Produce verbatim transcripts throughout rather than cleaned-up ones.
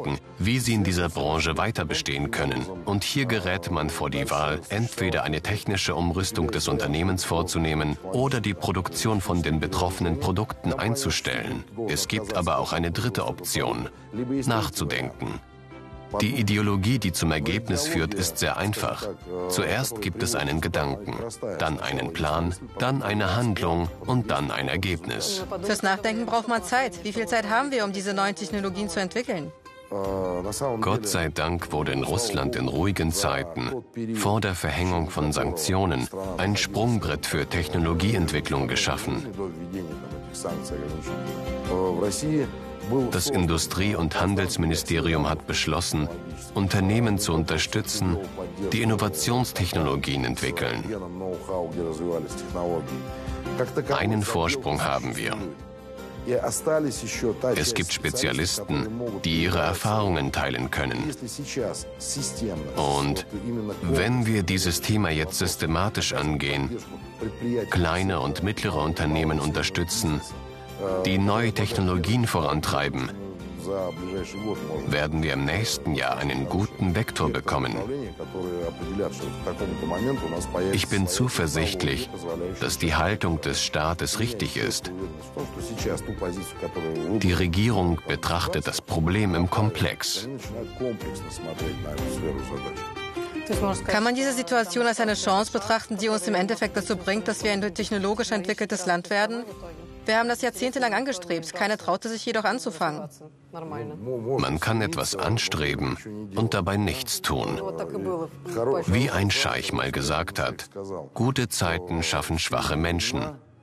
nachdenken, wie sie in dieser Branche weiter bestehen können. Und hier gerät man vor die Wahl, entweder eine technische Umrüstung des Unternehmens vorzunehmen oder die Produktion von den betroffenen Produkten einzustellen. Es gibt aber auch eine dritte Option: nachzudenken. Die Ideologie, die zum Ergebnis führt, ist sehr einfach. Zuerst gibt es einen Gedanken, dann einen Plan, dann eine Handlung und dann ein Ergebnis. Fürs Nachdenken braucht man Zeit. Wie viel Zeit haben wir, um diese neuen Technologien zu entwickeln? Gott sei Dank wurde in Russland in ruhigen Zeiten, vor der Verhängung von Sanktionen, ein Sprungbrett für Technologieentwicklung geschaffen. Das Industrie- und Handelsministerium hat beschlossen, Unternehmen zu unterstützen, die Innovationstechnologien entwickeln. Einen Vorsprung haben wir. Es gibt Spezialisten, die ihre Erfahrungen teilen können. Und wenn wir dieses Thema jetzt systematisch angehen, kleine und mittlere Unternehmen unterstützen, die neue Technologien vorantreiben, werden wir im nächsten Jahr einen guten Vektor bekommen. Ich bin zuversichtlich, dass die Haltung des Staates richtig ist. Die Regierung betrachtet das Problem im Komplex. Kann man diese Situation als eine Chance betrachten, die uns im Endeffekt dazu bringt, dass wir ein technologisch entwickeltes Land werden? Wir haben das jahrzehntelang angestrebt, keiner traute sich jedoch anzufangen. Man kann etwas anstreben und dabei nichts tun. Wie ein Scheich mal gesagt hat, gute Zeiten schaffen schwache Menschen.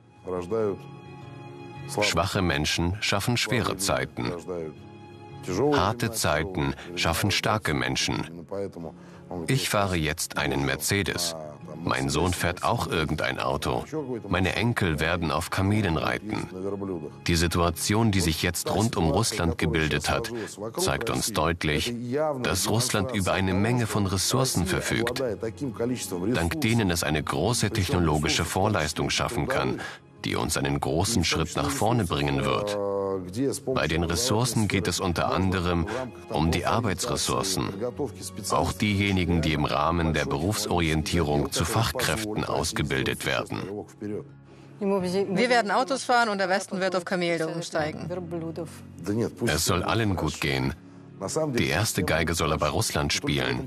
Schwache Menschen schaffen schwere Zeiten. Harte Zeiten schaffen starke Menschen. Ich fahre jetzt einen Mercedes. Mein Sohn fährt auch irgendein Auto. Meine Enkel werden auf Kamelen reiten. Die Situation, die sich jetzt rund um Russland gebildet hat, zeigt uns deutlich, dass Russland über eine Menge von Ressourcen verfügt, dank denen es eine große technologische Vorleistung schaffen kann, die uns einen großen Schritt nach vorne bringen wird. Bei den Ressourcen geht es unter anderem um die Arbeitsressourcen. Auch diejenigen, die im Rahmen der Berufsorientierung zu Fachkräften ausgebildet werden. Wir werden Autos fahren und der Westen wird auf Kamele umsteigen. Es soll allen gut gehen. Die erste Geige soll aber Russland spielen.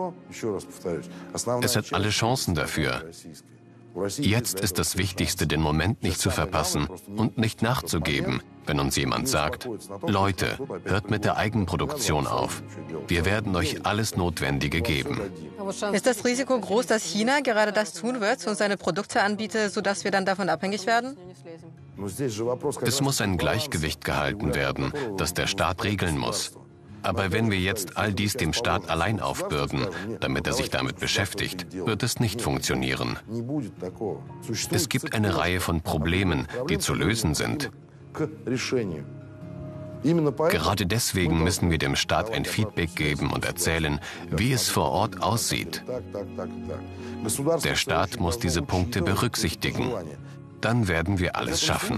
Es hat alle Chancen dafür. Jetzt ist das Wichtigste, den Moment nicht zu verpassen und nicht nachzugeben, wenn uns jemand sagt: Leute, hört mit der Eigenproduktion auf. Wir werden euch alles Notwendige geben. Ist das Risiko groß, dass China gerade das tun wird und seine Produkte anbietet, sodass wir dann davon abhängig werden? Es muss ein Gleichgewicht gehalten werden, das der Staat regeln muss. Aber wenn wir jetzt all dies dem Staat allein aufbürden, damit er sich damit beschäftigt, wird es nicht funktionieren. Es gibt eine Reihe von Problemen, die zu lösen sind. Gerade deswegen müssen wir dem Staat ein Feedback geben und erzählen, wie es vor Ort aussieht. Der Staat muss diese Punkte berücksichtigen. Dann werden wir alles schaffen.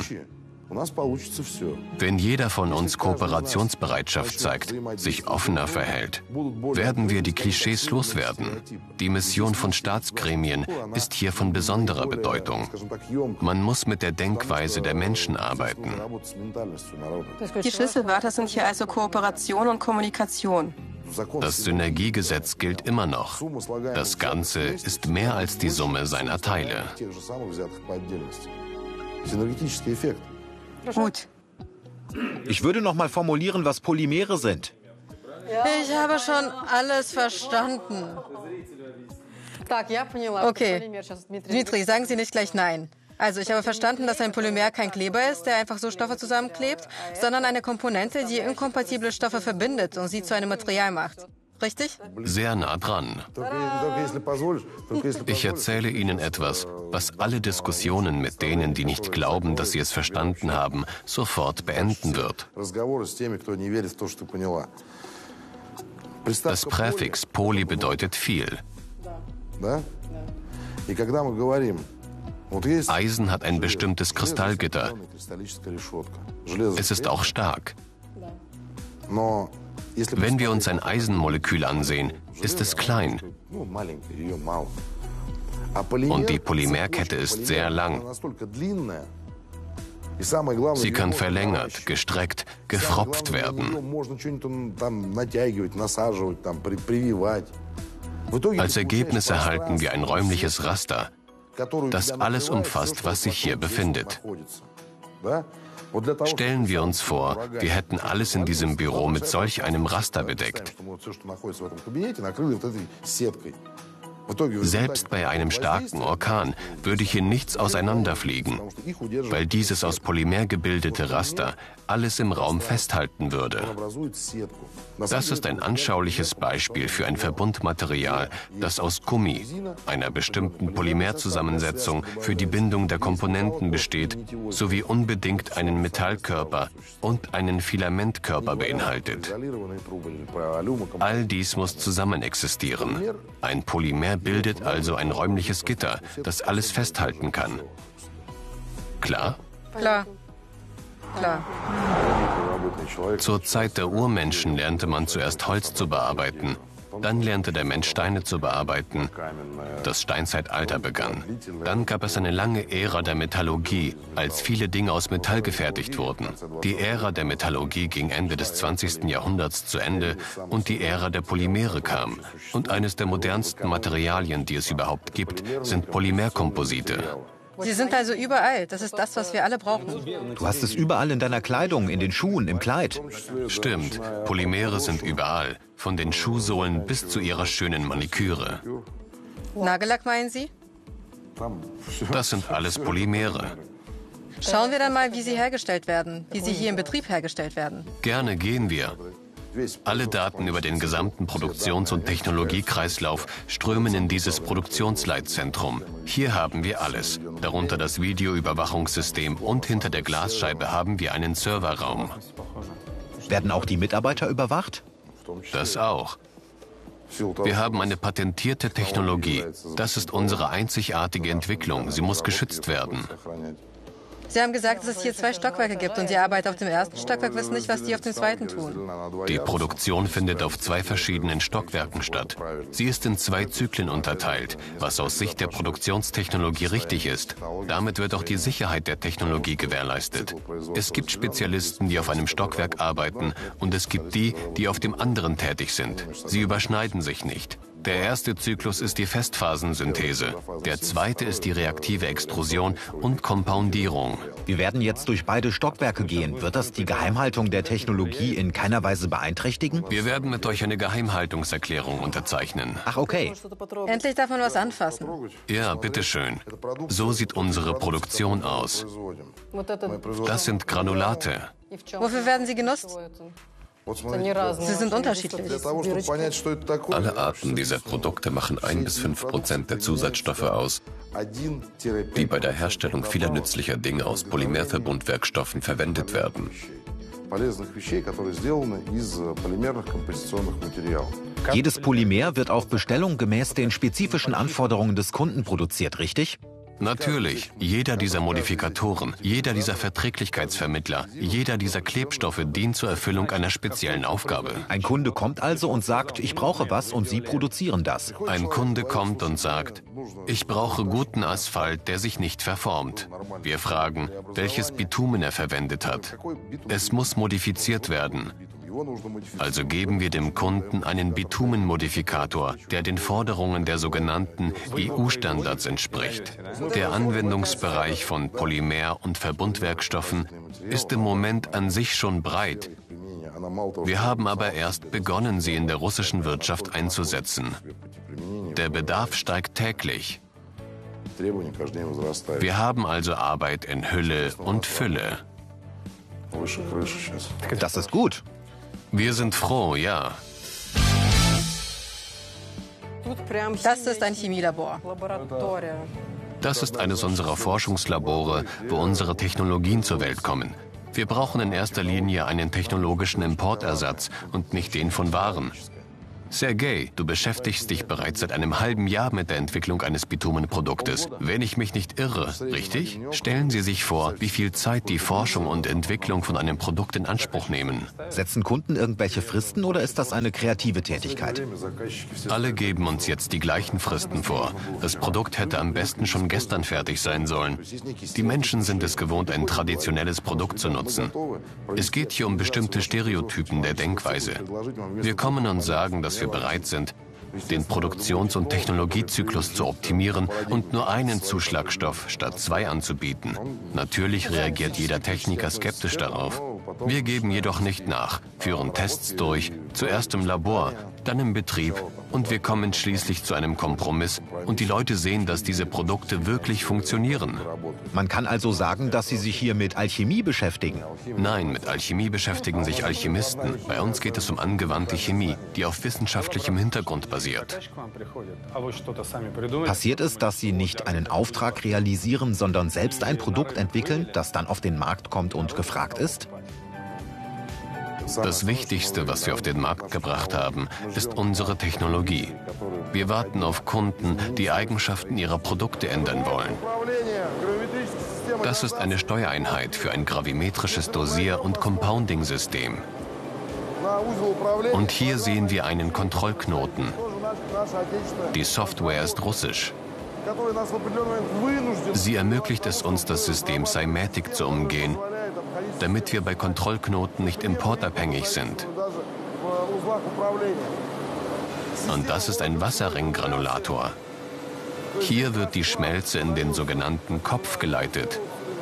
Wenn jeder von uns Kooperationsbereitschaft zeigt, sich offener verhält, werden wir die Klischees loswerden. Die Mission von Staatsgremien ist hier von besonderer Bedeutung. Man muss mit der Denkweise der Menschen arbeiten. Die Schlüsselwörter sind hier also Kooperation und Kommunikation. Das Synergiegesetz gilt immer noch. Das Ganze ist mehr als die Summe seiner Teile. Gut. Ich würde noch mal formulieren, was Polymere sind. Ich habe schon alles verstanden. Okay, Dmitri, sagen Sie nicht gleich nein. Also ich habe verstanden, dass ein Polymer kein Kleber ist, der einfach so Stoffe zusammenklebt, sondern eine Komponente, die inkompatible Stoffe verbindet und sie zu einem Material macht. Richtig? Sehr nah dran. Ich erzähle Ihnen etwas, was alle Diskussionen mit denen, die nicht glauben, dass sie es verstanden haben, sofort beenden wird. Das Präfix Poly bedeutet viel. Eisen hat ein bestimmtes Kristallgitter. Es ist auch stark. Wenn wir uns ein Eisenmolekül ansehen, ist es klein. Und die Polymerkette ist sehr lang. Sie kann verlängert, gestreckt, gefropft werden. Als Ergebnis erhalten wir ein räumliches Raster, das alles umfasst, was sich hier befindet. Stellen wir uns vor, wir hätten alles in diesem Büro mit solch einem Raster bedeckt. Selbst bei einem starken Orkan würde hier nichts auseinanderfliegen, weil dieses aus Polymer gebildete Raster alles im Raum festhalten würde. Das ist ein anschauliches Beispiel für ein Verbundmaterial, das aus Gummi, einer bestimmten Polymerzusammensetzung, für die Bindung der Komponenten besteht, sowie unbedingt einen Metallkörper und einen Filamentkörper beinhaltet. All dies muss zusammen existieren. Ein Polymer bildet also ein räumliches Gitter, das alles festhalten kann. Klar? Klar. Klar. Zur Zeit der Urmenschen lernte man zuerst Holz zu bearbeiten. Dann lernte der Mensch Steine zu bearbeiten. Das Steinzeitalter begann. Dann gab es eine lange Ära der Metallurgie, als viele Dinge aus Metall gefertigt wurden. Die Ära der Metallurgie ging Ende des zwanzigsten Jahrhunderts zu Ende und die Ära der Polymere kam. Und eines der modernsten Materialien, die es überhaupt gibt, sind Polymerkomposite. Sie sind also überall. Das ist das, was wir alle brauchen. Du hast es überall in deiner Kleidung, in den Schuhen, im Kleid. Stimmt, Polymere sind überall, von den Schuhsohlen bis zu ihrer schönen Maniküre. Nagellack meinen Sie? Das sind alles Polymere. Schauen wir dann mal, wie sie hergestellt werden, wie sie hier im Betrieb hergestellt werden. Gerne gehen wir. Alle Daten über den gesamten Produktions- und Technologiekreislauf strömen in dieses Produktionsleitzentrum. Hier haben wir alles, darunter das Videoüberwachungssystem, und hinter der Glasscheibe haben wir einen Serverraum. Werden auch die Mitarbeiter überwacht? Das auch. Wir haben eine patentierte Technologie. Das ist unsere einzigartige Entwicklung. Sie muss geschützt werden. Sie haben gesagt, dass es hier zwei Stockwerke gibt und die Arbeiter auf dem ersten Stockwerk wissen nicht, was die auf dem zweiten tun. Die Produktion findet auf zwei verschiedenen Stockwerken statt. Sie ist in zwei Zyklen unterteilt, was aus Sicht der Produktionstechnologie richtig ist. Damit wird auch die Sicherheit der Technologie gewährleistet. Es gibt Spezialisten, die auf einem Stockwerk arbeiten, und es gibt die, die auf dem anderen tätig sind. Sie überschneiden sich nicht. Der erste Zyklus ist die Festphasensynthese. Der zweite ist die reaktive Extrusion und Compoundierung. Wir werden jetzt durch beide Stockwerke gehen. Wird das die Geheimhaltung der Technologie in keiner Weise beeinträchtigen? Wir werden mit euch eine Geheimhaltungserklärung unterzeichnen. Ach, okay. Endlich darf man was anfassen. Ja, bitteschön. So sieht unsere Produktion aus. Das sind Granulate. Wofür werden sie genutzt? Sie sind unterschiedlich. Alle Arten dieser Produkte machen ein bis fünf Prozent der Zusatzstoffe aus, die bei der Herstellung vieler nützlicher Dinge aus Polymerverbundwerkstoffen verwendet werden. Jedes Polymer wird auf Bestellung gemäß den spezifischen Anforderungen des Kunden produziert, richtig? Natürlich. Jeder dieser Modifikatoren, jeder dieser Verträglichkeitsvermittler, jeder dieser Klebstoffe dient zur Erfüllung einer speziellen Aufgabe. Ein Kunde kommt also und sagt, ich brauche was, und Sie produzieren das. Ein Kunde kommt und sagt, ich brauche guten Asphalt, der sich nicht verformt. Wir fragen, welches Bitumen er verwendet hat. Es muss modifiziert werden. Also geben wir dem Kunden einen Bitumenmodifikator, der den Forderungen der sogenannten E U-Standards entspricht. Der Anwendungsbereich von Polymer- und Verbundwerkstoffen ist im Moment an sich schon breit. Wir haben aber erst begonnen, sie in der russischen Wirtschaft einzusetzen. Der Bedarf steigt täglich. Wir haben also Arbeit in Hülle und Fülle. Das ist gut. Wir sind froh, ja. Das ist ein Chemielabor. Das ist eines unserer Forschungslabore, wo unsere Technologien zur Welt kommen. Wir brauchen in erster Linie einen technologischen Importersatz und nicht den von Waren. Sergei, du beschäftigst dich bereits seit einem halben Jahr mit der Entwicklung eines Bitumenproduktes. Wenn ich mich nicht irre, richtig? Stellen Sie sich vor, wie viel Zeit die Forschung und Entwicklung von einem Produkt in Anspruch nehmen. Setzen Kunden irgendwelche Fristen oder ist das eine kreative Tätigkeit? Alle geben uns jetzt die gleichen Fristen vor. Das Produkt hätte am besten schon gestern fertig sein sollen. Die Menschen sind es gewohnt, ein traditionelles Produkt zu nutzen. Es geht hier um bestimmte Stereotypen der Denkweise. Wir kommen und sagen, dass wir bereit sind, den Produktions- und Technologiezyklus zu optimieren und nur einen Zuschlagstoff statt zwei anzubieten. Natürlich reagiert jeder Techniker skeptisch darauf. Wir geben jedoch nicht nach, führen Tests durch, zuerst im Labor, dann im Betrieb und wir kommen schließlich zu einem Kompromiss und die Leute sehen, dass diese Produkte wirklich funktionieren. Man kann also sagen, dass Sie sich hier mit Alchemie beschäftigen? Nein, mit Alchemie beschäftigen sich Alchemisten. Bei uns geht es um angewandte Chemie, die auf wissenschaftlichem Hintergrund basiert. Passiert es, dass Sie nicht einen Auftrag realisieren, sondern selbst ein Produkt entwickeln, das dann auf den Markt kommt und gefragt ist? Das Wichtigste, was wir auf den Markt gebracht haben, ist unsere Technologie. Wir warten auf Kunden, die Eigenschaften ihrer Produkte ändern wollen. Das ist eine Steuereinheit für ein gravimetrisches Dosier- und Compounding-System. Und hier sehen wir einen Kontrollknoten. Die Software ist russisch. Sie ermöglicht es uns, das System Cymatic zu umgehen, damit wir bei Kontrollknoten nicht importabhängig sind. Und das ist ein Wasserringgranulator. Hier wird die Schmelze in den sogenannten Kopf geleitet.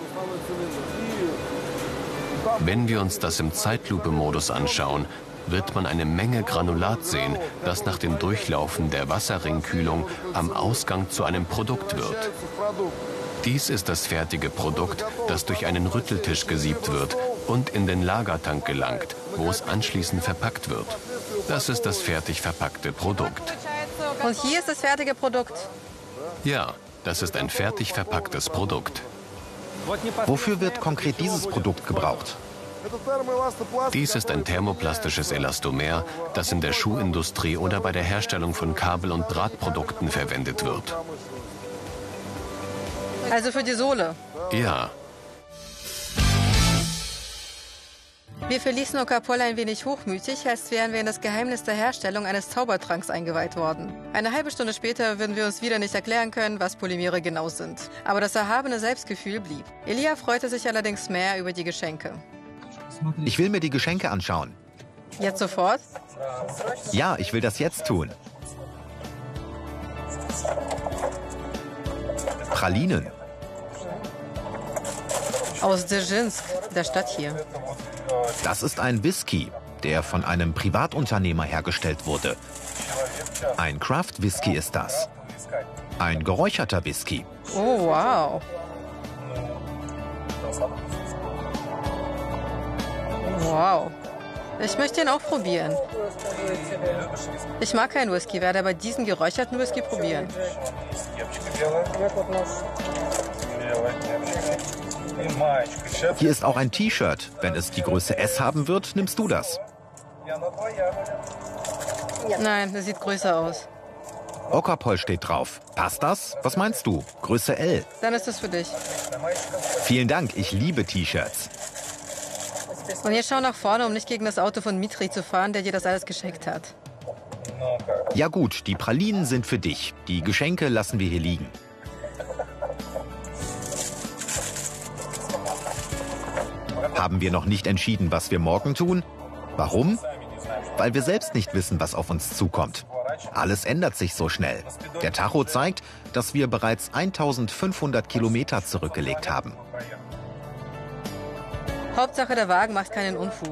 Wenn wir uns das im Zeitlupe-Modus anschauen, wird man eine Menge Granulat sehen, das nach dem Durchlaufen der Wasserringkühlung am Ausgang zu einem Produkt wird. Dies ist das fertige Produkt, das durch einen Rütteltisch gesiebt wird und in den Lagertank gelangt, wo es anschließend verpackt wird. Das ist das fertig verpackte Produkt. Und hier ist das fertige Produkt? Ja, das ist ein fertig verpacktes Produkt. Wofür wird konkret dieses Produkt gebraucht? Dies ist ein thermoplastisches Elastomer, das in der Schuhindustrie oder bei der Herstellung von Kabel- und Drahtprodukten verwendet wird. Also für die Sohle? Ja. Wir verließen Okapol ein wenig hochmütig, als wären wir in das Geheimnis der Herstellung eines Zaubertranks eingeweiht worden. Eine halbe Stunde später würden wir uns wieder nicht erklären können, was Polymere genau sind. Aber das erhabene Selbstgefühl blieb. Ilya freute sich allerdings mehr über die Geschenke. Ich will mir die Geschenke anschauen. Jetzt sofort? Ja, ich will das jetzt tun. Pralinen. Aus Dzержinsk, der Stadt hier. Das ist ein Whisky, der von einem Privatunternehmer hergestellt wurde. Ein Craft-Whisky ist das. Ein geräucherter Whisky. Oh, wow. Wow. Ich möchte ihn auch probieren. Ich mag keinen Whisky, werde aber diesen geräucherten Whisky probieren. Hier ist auch ein T-Shirt. Wenn es die Größe S haben wird, nimmst du das. Nein, das sieht größer aus. Okapol steht drauf. Passt das? Was meinst du? Größe L. Dann ist es für dich. Vielen Dank, ich liebe T-Shirts. Und jetzt schau nach vorne, um nicht gegen das Auto von Mitri zu fahren, der dir das alles geschenkt hat. Ja gut, die Pralinen sind für dich. Die Geschenke lassen wir hier liegen. Haben wir noch nicht entschieden, was wir morgen tun? Warum? Weil wir selbst nicht wissen, was auf uns zukommt. Alles ändert sich so schnell. Der Tacho zeigt, dass wir bereits eintausendfünfhundert Kilometer zurückgelegt haben. Hauptsache, der Wagen macht keinen Unfug.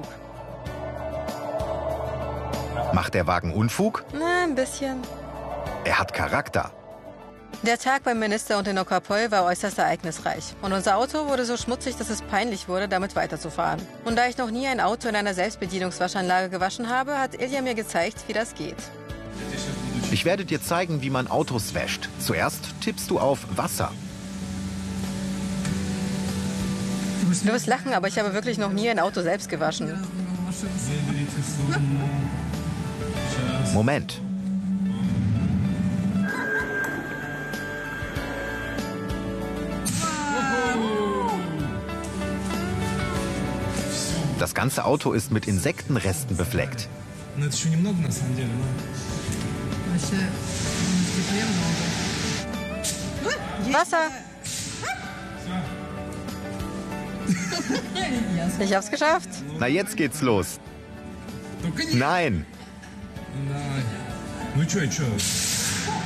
Macht der Wagen Unfug? Na, ein bisschen. Er hat Charakter. Der Tag beim Minister und in Okapol war äußerst ereignisreich. Und unser Auto wurde so schmutzig, dass es peinlich wurde, damit weiterzufahren. Und da ich noch nie ein Auto in einer Selbstbedienungswaschanlage gewaschen habe, hat Ilya mir gezeigt, wie das geht. Ich werde dir zeigen, wie man Autos wäscht. Zuerst tippst du auf Wasser. Du wirst lachen, aber ich habe wirklich noch nie ein Auto selbst gewaschen. Moment. Das ganze Auto ist mit Insektenresten befleckt. Wasser! Ich hab's geschafft. Na, jetzt geht's los. Nein!